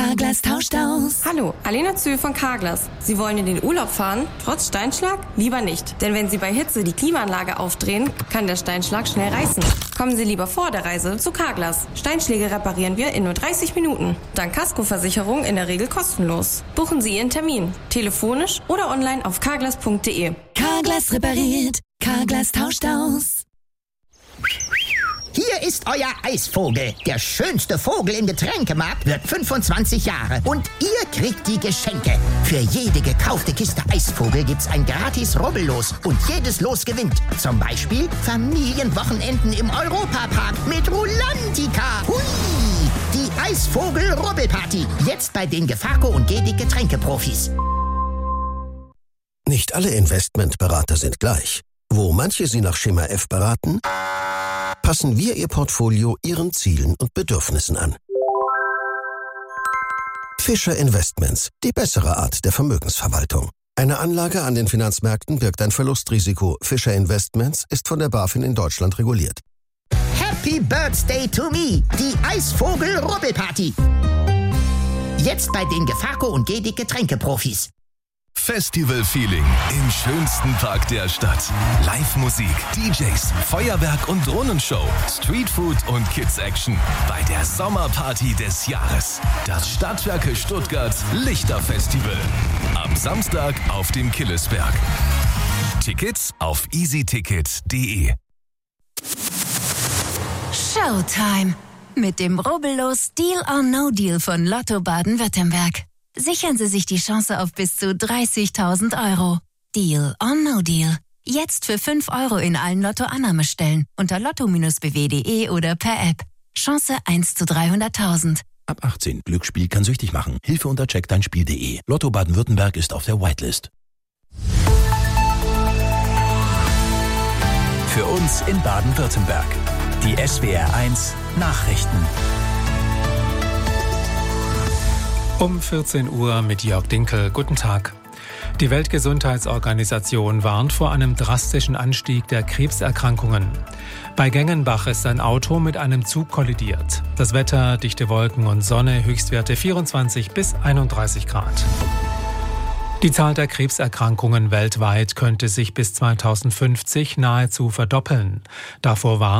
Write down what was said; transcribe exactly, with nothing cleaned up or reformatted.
Carglass tauscht aus. Hallo, Alena Zühl von Carglass. Sie wollen in den Urlaub fahren, trotz Steinschlag? Lieber nicht. Denn wenn Sie bei Hitze die Klimaanlage aufdrehen, kann der Steinschlag schnell reißen. Kommen Sie lieber vor der Reise zu Carglass. Steinschläge reparieren wir in nur dreißig Minuten. Dank Kaskoversicherung in der Regel kostenlos. Buchen Sie Ihren Termin. Telefonisch oder online auf carglass punkt de. Carglass repariert. Carglass tauscht aus. Hier ist euer Eisvogel. Der schönste Vogel im Getränkemarkt wird fünfundzwanzig Jahre. Und ihr kriegt die Geschenke. Für jede gekaufte Kiste Eisvogel gibt's ein gratis Rubbellos. Und jedes Los gewinnt. Zum Beispiel Familienwochenenden im Europapark mit Rulantica. Hui! Die Eisvogel-Rubbelparty. Jetzt bei den Gefaco und Gedig Getränkeprofis. Nicht alle Investmentberater sind gleich. Wo manche Sie nach Schema F beraten, passen wir Ihr Portfolio Ihren Zielen und Bedürfnissen an. Fischer Investments, die bessere Art der Vermögensverwaltung. Eine Anlage an den Finanzmärkten birgt ein Verlustrisiko. Fischer Investments ist von der BaFin in Deutschland reguliert. Happy Birthday to me, die Eisvogel-Rubbelparty. Jetzt bei den Gefaco und Gedig Getränkeprofis. Festival-Feeling im schönsten Park der Stadt. Live-Musik, D Js, Feuerwerk und Drohnenshow, Streetfood und Kids-Action bei der Sommerparty des Jahres. Das Stadtwerke Stuttgart Lichterfestival. Am Samstag auf dem Killesberg. Tickets auf easyticket punkt de. Showtime. Mit dem Rubbellos Deal or No Deal von Lotto Baden-Württemberg. Sichern Sie sich die Chance auf bis zu dreißigtausend Euro. Deal or No Deal. Jetzt für fünf Euro in allen Lotto-Annahmestellen unter lotto b w punkt de oder per App. Chance eins zu dreihunderttausend. Ab achtzehn. Glücksspiel kann süchtig machen. Hilfe unter check dein Spiel punkt de. Lotto Baden-Württemberg ist auf der Whitelist. Für uns in Baden-Württemberg. Die S W R eins Nachrichten. Um vierzehn Uhr mit Jörg Dinkel. Guten Tag. Die Weltgesundheitsorganisation warnt vor einem drastischen Anstieg der Krebserkrankungen. Bei Gengenbach ist ein Auto mit einem Zug kollidiert. Das Wetter, dichte Wolken und Sonne, Höchstwerte vierundzwanzig bis einunddreißig Grad. Die Zahl der Krebserkrankungen weltweit könnte sich bis zweitausendfünfzig nahezu verdoppeln. Davor warnt